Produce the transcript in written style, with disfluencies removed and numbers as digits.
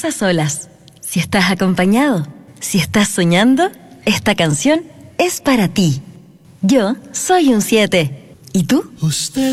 estás solas, si estás acompañado, si estás soñando, esta canción es para ti. Yo soy un 7. ¿Y tú? Usted